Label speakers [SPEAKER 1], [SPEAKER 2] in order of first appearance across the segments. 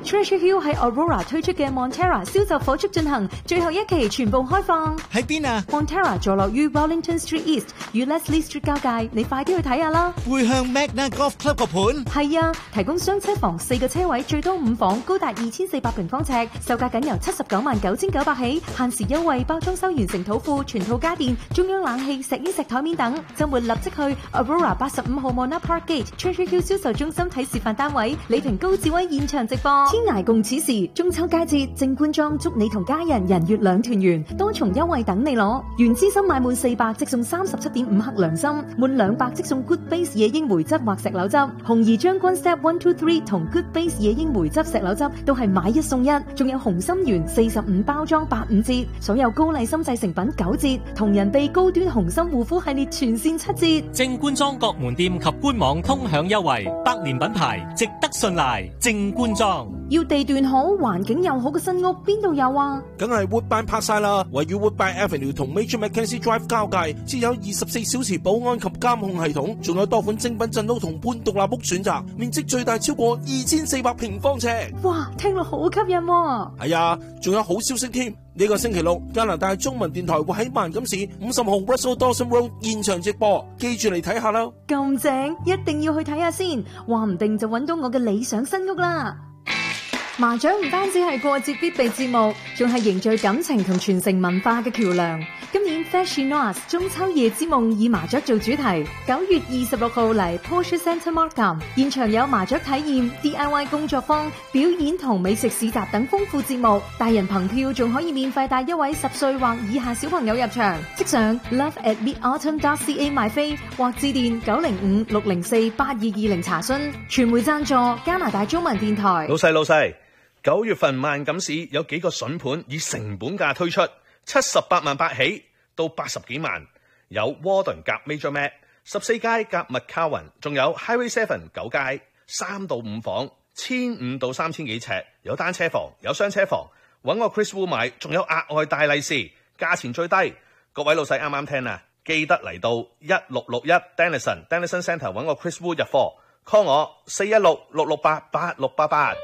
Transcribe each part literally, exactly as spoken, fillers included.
[SPEAKER 1] Treasure Hill 喺 Aurora 推出嘅 Montera 銷售火速進行，最後一期全部開放。
[SPEAKER 2] 喺邊啊
[SPEAKER 1] ？Montera 坐落於 Wellington Street East 與 Leslie Street 交界，你快啲去睇下啦。
[SPEAKER 2] 會向 Magna Golf Club 個盤？
[SPEAKER 1] 係啊，提供雙車房，四個車位，最多五房，高達二千四百平方尺，售價僅由七十九萬九千九百起，限時優惠，包裝修完成土庫，全套家電，中央冷氣、石英石台面等。週末立即去 Aurora 八十五號 Mona Park Gate Treasure Hill 銷售中心睇示範單位，李平高志威現場直播。天涯共此時，中秋佳節，正官莊祝你同家人人月兩團圓，多重優惠等你攞。原資深買滿四百即送三十七點五克良心，滿兩百即送 Good Base 野櫻梅汁或石榴汁。紅怡將軍 Step One Two Three 同 Good Base 野櫻梅汁石榴汁都係買一送一，仲有紅心圓四十五包裝八五折，所有高麗參製成品九折，同人哋高端紅心護膚系列全線七折。
[SPEAKER 3] 正官莊各門店及官網通享優惠，百年品牌，值得信賴。正官莊
[SPEAKER 1] 要地段好、環境又好嘅新屋，邊度有啊？
[SPEAKER 4] 梗係 Woodbine 拍晒啦！位於 Woodbine Avenue 同 Major Mackenzie Drive 交界，設有二十四小時保安及監控系統，仲有多款精品鎮屋同半獨立屋選擇，面積最大超過二千四百平方尺。
[SPEAKER 1] 哇，聽落好吸引喎！
[SPEAKER 4] 係啊，仲有好消息添！呢個星期六，加拿大中文電台會喺萬錦市五十號 Russell Dawson Road 現場直播，記住嚟睇下啦！
[SPEAKER 1] 咁正，一定要去睇下先，話唔定就揾到我嘅理想新屋啦！麻雀唔單止係過節必備節目，仲係凝聚感情同傳承文化嘅橋梁。今年 Fashionas 中秋夜之夢以麻雀做主題，九月二十六號嚟 Porsche Centre Markham， 現場有麻雀體驗、D I Y 工作坊、表演同美食市集等豐富節目。大人憑票仲可以免費帶一位十歲或以下小朋友入場。即上 love at mid autumn dot c a 買飛，或致電九零五六零四八二二零查詢。傳媒贊助加拿大中文電台。
[SPEAKER 5] 老細老細。九月份萬錦市有幾個筍盤以成本價推出，七十八萬八起到八十幾萬，有 Warden 夾 Major Mac 十四街夾 McCowan， 仲有 Highway Seven 九街三到五房，千五到三千幾尺，有單車房有雙車房，揾我 Chris Wu 買，仲有額外大利是，價錢最低。各位老細啱啱聽啊，記得嚟到一六六一 Denison Denison Centre 揾我 Chris Wu 入貨 ，call 我四一六六六八八六八八。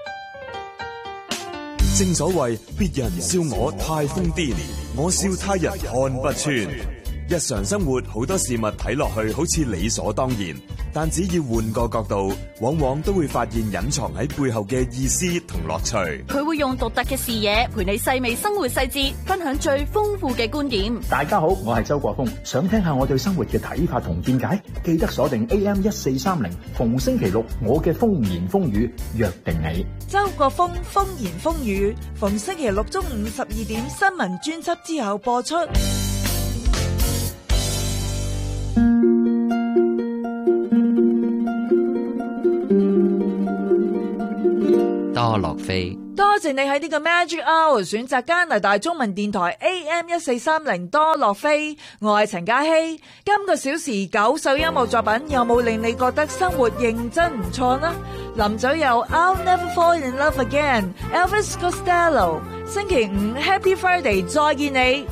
[SPEAKER 6] 正所謂別人笑我太瘋癲，我笑他人看不穿。日常生活好多事物睇落去好似理所當然，但只要換個角度，往往都會發現隱藏喺背後嘅意思同樂趣。
[SPEAKER 7] 佢會用獨特嘅視野陪你細微生活細節，分享最豐富嘅觀點。
[SPEAKER 8] 大家好，我係周國峰，想聽下我對生活嘅睇法同見解，記得鎖定 A M 一四三零，逢星期六我嘅風言風語約定你。
[SPEAKER 9] 周國峰風言風語，逢星期六中午十二點新聞專輯之後播出。
[SPEAKER 10] 多樂飛，
[SPEAKER 9] 多謝你喺呢個 Magic Hour 選擇加拿大中文電台 A M 一四三零多樂飛，我係陳嘉希。今個小時九首音樂作品有冇令你覺得生活認真唔錯呢？臨走有 I'll Never Fall in Love Again Elvis Costello， 星期五 Happy Friday 再見你。